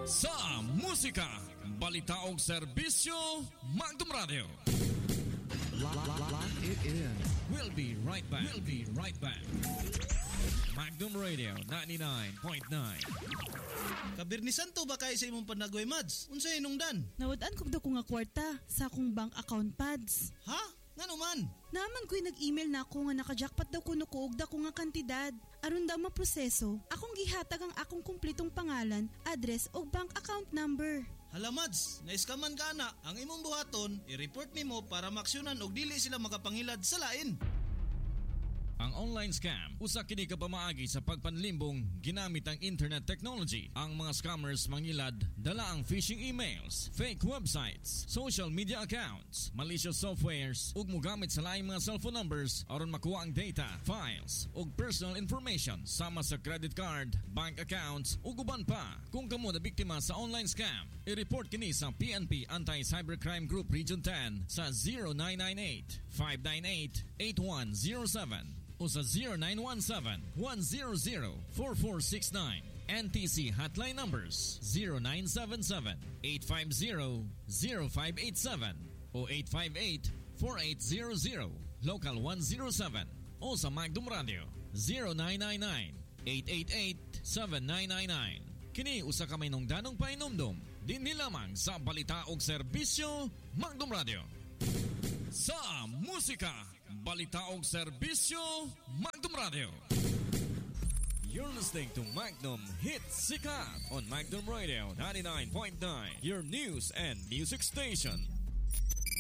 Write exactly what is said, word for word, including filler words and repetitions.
Sa musika, balita o serbisyo, Magdum Radio. Lock it in. We'll be right back. We'll be right back. Magdum Radio ninety-nine point nine. Kabirnisan to ba kayo sa imong panagoy, Mads? Unsay inungdan? Nawad-an ko daw ko nga kwarta sa akong bank account pads. Ha? Ngano man? Naman ko'y nag-email na ako nga nakajackpot daw ko nukuog da ko nga kantidad. Aron daw maproseso, akong gihatag ang akong kumplitong pangalan, address o bank account number. Hala, Mads, naiskaman ka na. Ang imong buhaton, i-report nimo para maksyonan og dili sila makapangilad sa lain. Ang online scam, usa kini ka pamaagi sa pagpanlimbong ginamit ang internet technology. Ang mga scammers mangilad dala ang phishing emails, fake websites, social media accounts, malicious softwares ug mogamit sa laing mga cellphone numbers aron makuha ang data, files ug personal information sama sa credit card, bank accounts ug uban pa. Kung kamo na biktima sa online scam, i-report kini sa P N P Anti-Cybercrime Group Region ten sa zero nine nine eight, five nine eight, eight one zero seven o sa zero nine one seven, one zero zero, four four six nine. N T C hotline numbers zero nine seven seven, eight five zero, zero five eight seven o eight five eight, four eight zero zero, local one zero seven o sa Magdum Radio zero nine nine nine, eight eight eight, seven nine nine nine. Kini usa ka may nungdanong painomdom dinhi lamang sa balita og serbisyo Magdum Radio. Sa musika, balita og serbisyo, Magdum Radio. You're listening to Magnum Hit Sikat on Magdum Radio ninety-nine point nine, your news and music station.